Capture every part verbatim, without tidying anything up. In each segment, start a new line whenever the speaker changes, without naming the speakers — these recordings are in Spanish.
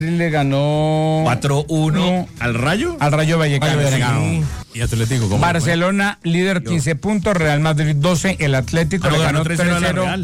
le ganó
cuatro uno al Rayo.
Al Rayo Vallecano.
Sí. Y Atlético, ¿cómo
Barcelona, líder quince puntos, Real Madrid doce, el Atlético
Ah,
le
no,
ganó
ganó tres
tres
cero a la
cero.
Real.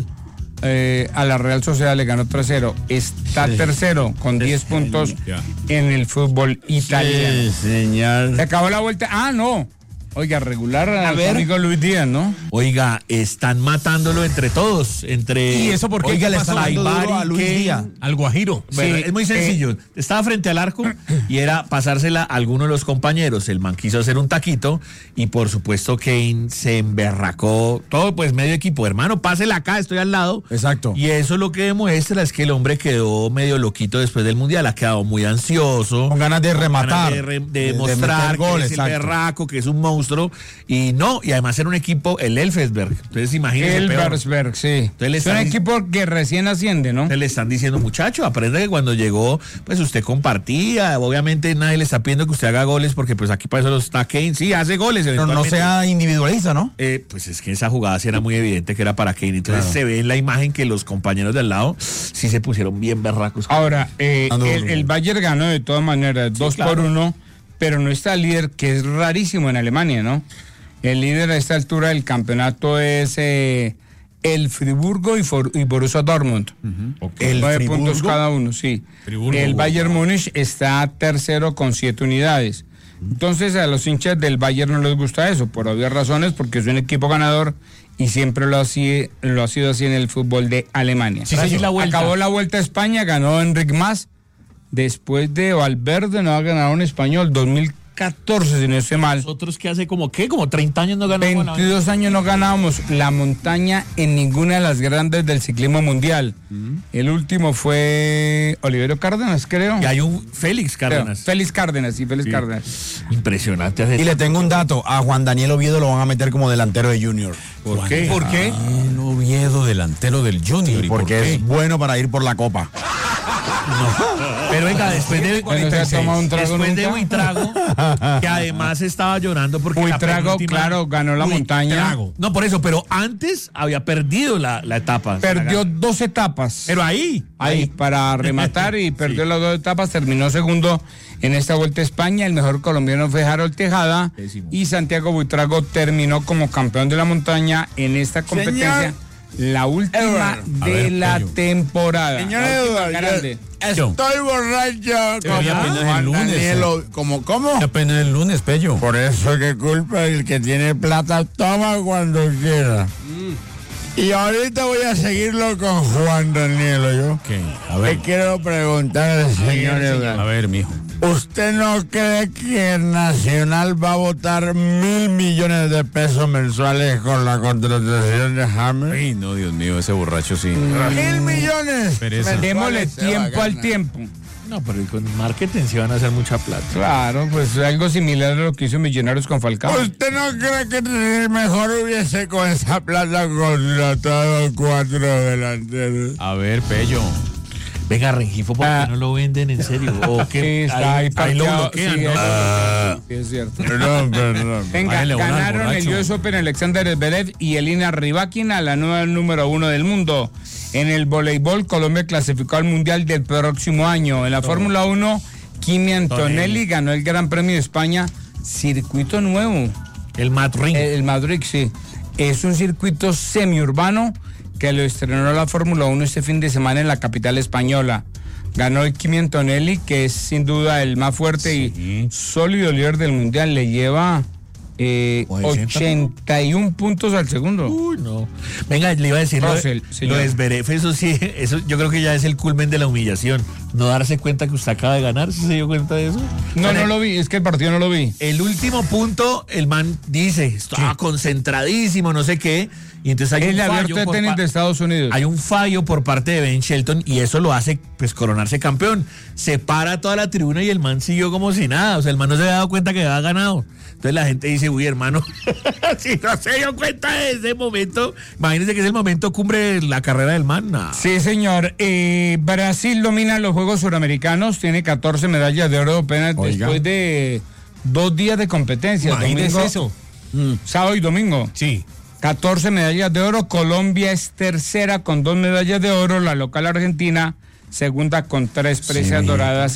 Eh, a la Real Sociedad le ganó tres cero. Está
Sí.
tercero con diez puntos
Ya.
en el fútbol italiano.
señor.
Se acabó la vuelta. Ah, no. Oiga, regular
A
al
ver.
amigo Luis Díaz, ¿no?
Oiga, están matándolo entre todos, entre...
¿Y eso por qué?
Oiga,
¿Qué
le
pasó?
están dando
Aibari,
duro a Luis
Kane,
Díaz.
al Guajiro.
Bueno,
Sí,
es muy sencillo.
eh,
Estaba frente al arco y era pasársela a alguno de los compañeros. El man quiso hacer un taquito y por supuesto Kane se emberracó. Todo pues medio equipo. Hermano, pásela acá, estoy al lado.
Exacto.
Y eso lo que demuestra es que el hombre quedó medio loquito después del Mundial. Ha quedado muy ansioso.
Con ganas de rematar.
De, re- de
de
demostrar
meter gol,
que es el
exacto.
berraco, que es un monstruo. Y no, y además era un equipo, el Elfsberg. Entonces imagínense.
El
peor.
Bergsberg, sí.
Entonces le
Es un
están-
equipo que recién asciende, ¿no?
Entonces le están diciendo, muchacho, aprende que cuando llegó, pues usted compartía. Obviamente nadie le está pidiendo que usted haga goles porque pues aquí para eso está Kane. Sí, hace goles.
Pero no
eventualmente.
sea individualista, ¿no?
Eh, pues es que esa jugada sí era muy evidente que era para Kane. Entonces
Claro.
se ve en la imagen que los compañeros de al lado sí se pusieron bien berracos.
Ahora, eh,
Ando-
el, el Bayern ganó de todas maneras, dos
claro.
por uno, pero no está líder, que es rarísimo en Alemania, ¿no? El líder a esta altura del campeonato es eh, el Friburgo y, For- y Borussia Dortmund.
El
Nueve
Friburgo.
puntos cada uno, sí.
Friburgo,
el
wow.
Bayern Múnich está tercero con siete unidades. Entonces a los hinchas del Bayern no les gusta eso, por obvias razones, porque es un equipo ganador y siempre lo ha, sido, lo ha sido así en el fútbol de Alemania.
Sí, señor. La vuelta.
Acabó la Vuelta a España, ganó Enric Mas. Después de Valverde no ha ganado un español, dos mil catorce si no estoy mal.
Nosotros que hace como, ¿qué? Como treinta años no ganamos la-
veintidós años no ganábamos la montaña en ninguna de las grandes del ciclismo mundial. El último fue Oliverio Cárdenas, creo.
Y hay un Félix
Creo.
Cárdenas.
Félix Cárdenas, sí, Félix Cárdenas.
Impresionante. hace-
Y le tengo un dato. A Juan Daniel Oviedo lo van a meter como delantero de Junior.
¿Por qué?
¿Por qué?
El Oviedo, delantero del Junior. ¿Y por
Porque
qué?
es bueno para ir por la copa.
Pero venga, después de
Bueno, se ha tomado un trago
después de
nunca.
Buitrago, que además estaba llorando porque la
Buitrago,
penúltima-
claro, ganó la montaña.
Buitrago. No, por eso, pero antes había perdido la, la etapa.
Perdió dos etapas.
Pero ahí,
Ahí, para rematar y perdió las dos etapas, terminó segundo en esta Vuelta a España. El mejor colombiano fue Harold Tejada
Décimo.
y Santiago Buitrago terminó como campeón de la montaña en esta competencia, la última
Eduardo.
A
de
ver,
la
Pello.
temporada.
Señor
La última
Eduardo,
grande.
Yo.
Estoy borracho
Pero
como
ya apenas el
Juan
lunes,
Daniel. ¿Cómo, cómo?
Apenas el lunes, Pello.
Por eso que culpa el que tiene plata toma cuando quiera. Y ahorita voy a seguirlo con Juan Daniel, ¿yo?
Ok, a
Le
ver.
quiero preguntar al señor
A
Eduardo.
ver, mijo.
¿Usted no cree que el Nacional va a votar mil millones de pesos mensuales con la contratación de James?
Ay, no, Dios mío, ese borracho sí.
¡Mil millones!
Pereza.
mensuales
Démosle
se va a
tiempo al
ganar.
tiempo.
no, pero con marketing se van a hacer mucha plata.
Claro, pues algo similar a lo que hizo Millonarios con Falcao.
¿Usted no cree que mejor hubiese con esa plata contratado cuatro delanteros?
A ver, Pello.
Venga, Rengifo, ¿por qué
Ah.
no lo venden en serio? ¿O
Sí,
qué?
está ahí
ahí lo
parqueado,
bloquean,
sí,
¿no?
ahí- sí, es cierto.
Perdón, perdón.
Venga,
Váyale, una,
ganaron el
borracho.
U S Open Alexander Zverev y Elina Rybakina, la nueva número uno del mundo. En el voleibol, Colombia clasificó al Mundial del próximo año. En la Fórmula uno, Kimi Antonelli ganó el Gran Premio de España, circuito nuevo.
El Matt Ring.
El Madrid, sí. Es un circuito semiurbano que lo estrenó la Fórmula uno este fin de semana en la capital española. Ganó el Kimi Antonelli, que es sin duda el más fuerte y sólido líder del mundial. Le lleva eh, ochenta y uno puntos al segundo.
Uy, no. Venga, le iba a decir lo de-
Russell,
lo
señor.
de Zverev, eso sí, eso yo creo que ya es el culmen de la humillación. No darse cuenta que usted acaba de ganar, ¿sí se dio cuenta de eso?
No,
O sea,
no lo vi, es que el partido no lo vi.
El último punto, el man dice, estaba concentradísimo, no sé qué, y entonces hay
Es
un
el
fallo
abierto de
por
tenis
pa-
de Estados Unidos.
Hay un fallo por parte de Ben Shelton y eso lo hace pues coronarse campeón. Se para toda la tribuna y el man siguió como si nada. O sea, el man no se había dado cuenta que había ganado. Entonces la gente dice, uy, hermano, si no se dio cuenta de ese momento, imagínense que es el momento cumbre de la carrera del man. No.
Sí, señor. Eh, Brasil domina los Juegos Suramericanos, tiene catorce medallas de oro apenas
Oiga.
después de dos días de competencia.
Imagínese
Domingo-
eso.
Sábado y domingo.
Sí.
catorce medallas de oro. Colombia es tercera con dos medallas de oro. La local Argentina segunda con tres presas
Sí,
doradas